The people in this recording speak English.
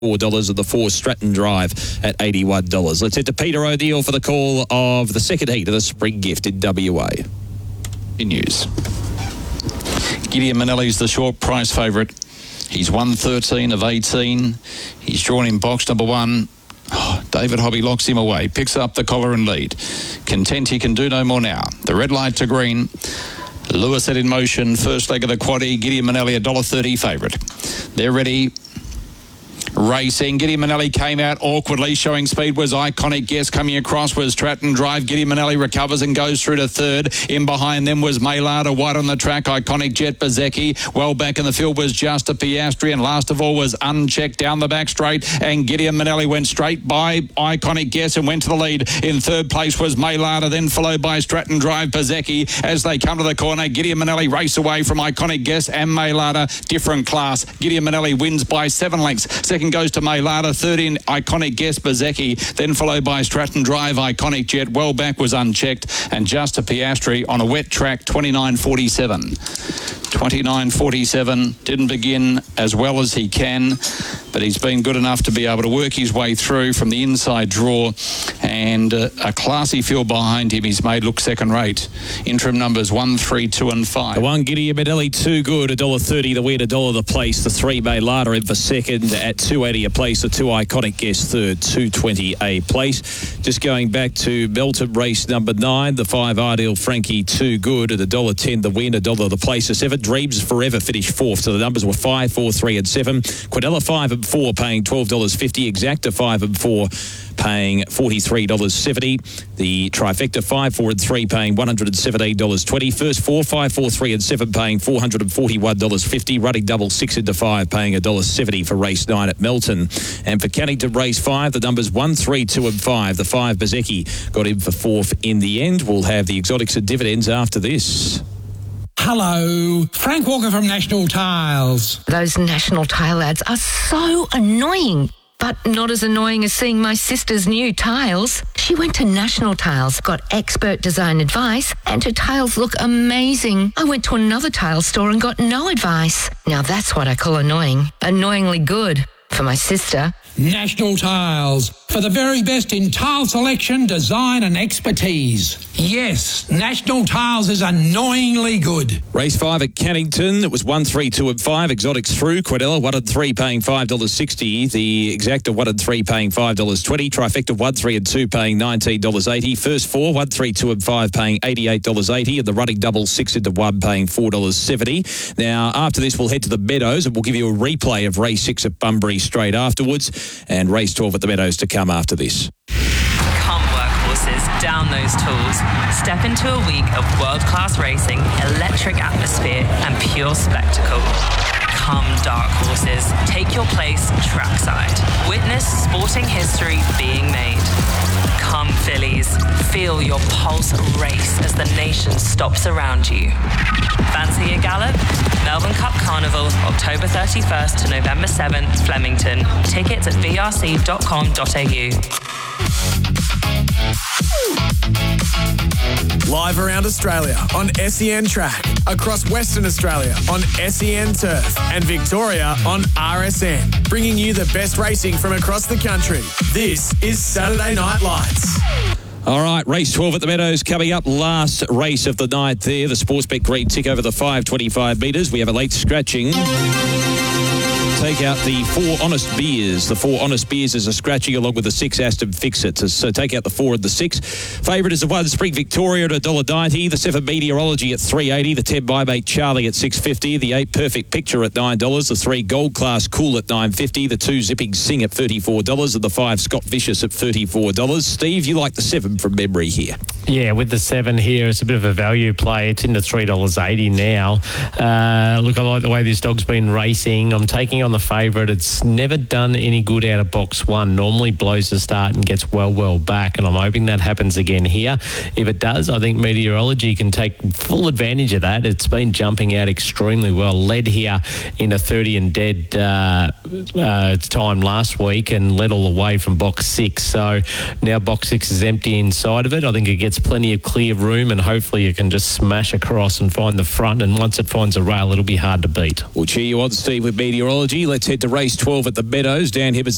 $4 and the 4 Stratton Drive at $81. Let's head to Peter O'Neill for the call of the second heat of the Spring Gift in WA. In news. Gideon Manelli's the short price favourite. He's won 13 of 18. He's drawn in box number 1. David Hobby locks him away, picks up the collar and lead. Content he can do no more now. The red light to green. Lewis set in motion, first leg of the quaddie. Gideon Manelli, $1.30 favourite. They're ready. Racing. Gideon Manelli came out awkwardly. Showing speed was Iconic Guess. Coming across was Stratton Drive. Gideon Manelli recovers and goes through to third. In behind them was Maylard, wide on the track. Iconic Jet Bezecchi. Well back in the field was Just a Piastri. And last of all was Unchecked down the back straight. And Gideon Manelli went straight by Iconic Guess and went to the lead. In third place was Maylard, then followed by Stratton Drive Bezecchi. As they come to the corner, Gideon Manelli race away from Iconic Guess and Maylard. Different class. Gideon Manelli wins by 7 lengths. Second goes to Maylard, third in Iconic Guess Bezecchi, then followed by Stratton Drive, Iconic Jet. Well back was Unchecked, and Just a Piastri on a wet track, 29.47. 29.47, didn't begin as well as he can, but he's been good enough to be able to work his way through from the inside draw, and a classy field behind him. He's made look second rate. Interim numbers 1, 3, 2 and 5. The 1 Gideon Manelli, too good, $1.30 the win, $1 the place. The 3 Maylard in for second at $2.80 a place. The 2 Iconic Guess third, $2.20 a place. Just going back to Melton race number 9, the 5 Ideal Frankie, too good at $1.10 the win, $1 the place. The 7 Dreams Forever finished fourth. So the numbers were 5, 4, 3 and 7. Quadella 5 and 4 paying $12.50. Exacta 5 and 4 paying $43.70. The trifecta 5, 4 and 3 paying $117.20. First 4, 5, 4, 3 and 7 paying $441.50. Running double 6 into 5 paying $1.70 for race 9 at Melton. And for Cannington race 5, the numbers 1, 3, 2 and 5. The 5 Bezecchi got in for fourth in the end. We'll have the exotics and dividends after this. Hello, Frank Walker from National Tiles. Those National Tile ads are so annoying, but not as annoying as seeing my sister's new tiles. She went to National Tiles, got expert design advice, and her tiles look amazing. I went to another tile store and got no advice. Now that's what I call annoying. Annoyingly good for my sister. National Tiles, for the very best in tile selection, design and expertise. Yes, National Tiles is annoyingly good. Race 5 at Cannington. It was 1, 3, 2 and 5. Exotics through. Quadella 1 and 3 paying $5.60. The Exacta 1 and 3 paying $5.20. Trifecta 1, 3 and 2 paying $19.80. First 4, 1, 3, 2 and 5 paying $88.80. And the running double 6 into 1 paying $4.70. Now, after this, we'll head to the Meadows and we'll give you a replay of race 6 at Bunbury straight afterwards. And race 12 at the Meadows to come after this. Come workhorses, down those tools. Step into a week of world-class racing, electric atmosphere and pure spectacle. Come dark horses, take your place trackside. Witness sporting history being made. Come fillies, feel your pulse race as the nation stops around you. Fancy a gallop? Melbourne Cup Carnival, October 31st to November 7th, Flemington. Tickets at vrc.com.au. Live around Australia on SEN Track, across Western Australia on SEN Turf, and Victoria on RSN, bringing you the best racing from across the country. This is Saturday Night Lights. All right, race 12 at the Meadows coming up. Last race of the night there. The Sportsbet green tick over the 525 metres. We have a late scratching. Take out the 4 Honest Beers. The 4 Honest Beers is a scratching along with the 6 Aston Fix-It. So take out the 4 and the 6. Favourite is the 1 Spring Victoria at $1.90. The 7 Meteorology at $3.80. The 10 My Mate Charlie at $6.50. The 8 Perfect Picture at $9. The 3 Gold Class Cool at $9.50. The 2 Zipping Sing at $34. And the 5 Scott Vicious at $34. Steve, you like the 7 from memory here? Yeah, with the 7 here, it's a bit of a value play. It's into $3.80 now. Look, I like the way this dog's been racing. I'm taking on the favourite. It's never done any good out of box 1. Normally blows the start and gets well back, and I'm hoping that happens again here. If it does, I think Meteorology can take full advantage of that. It's been jumping out extremely well. Led here in a 30 and dead time last week and led all the way from box 6. So now box 6 is empty inside of it. I think it gets plenty of clear room, and hopefully it can just smash across and find the front, and once it finds a rail, it'll be hard to beat. We'll cheer you on, Steve, with Meteorology. Let's head to race 12 at the Meadows. Dan Hibbers